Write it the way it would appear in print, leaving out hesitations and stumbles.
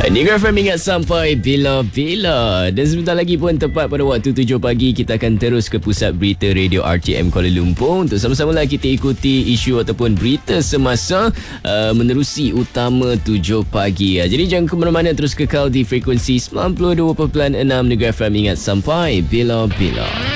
Negara FM ingat sampai bila-bila. Dan sebentar lagi pun tepat pada waktu 7 pagi kita akan terus ke pusat berita Radio RTM Kuala Lumpur untuk sama-sama lah kita ikuti isu ataupun berita semasa menerusi utama 7 pagi. Jadi jangan ke mana-mana, terus kekal di frekuensi 92.6 Negara FM ingat sampai bila-bila.